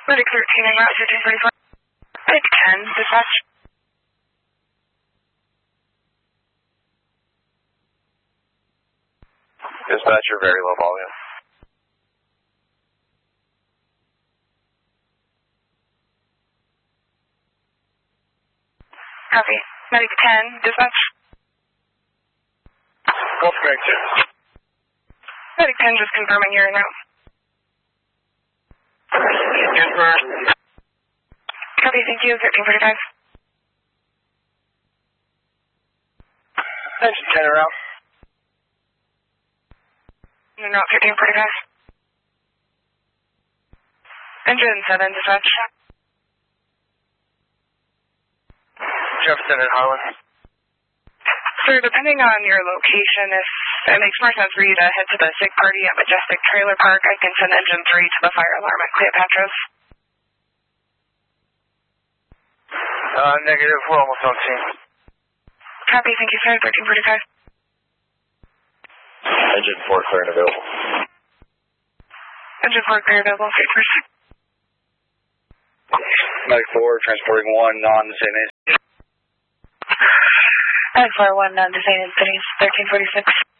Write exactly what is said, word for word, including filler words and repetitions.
Medic thirteen en route fifteen forty-five. Medic ten, dispatch. Dispatcher, very low volume. Copy. Medic ten, dispatch. Wolf Greg two. Medic ten, just confirming you're en route. Confirm. Copy, thank you, thirteen forty-five. Engine ten around. En route thirteen forty-five. Engine seven, dispatch. Jefferson and Harlan. Sir, depending on your location, if it makes more sense for you to head to the sick party at Majestic Trailer Park, I can send engine three to the fire alarm at Cleopatra's. Uh, negative, we're almost on scene. Copy, thank you, sir, thirteen forty-five. Engine four clear and available. Engine four clear available, three percent. Medic four, transporting one, non-designated. Medic four, one non-designated cities, thirteen forty-six.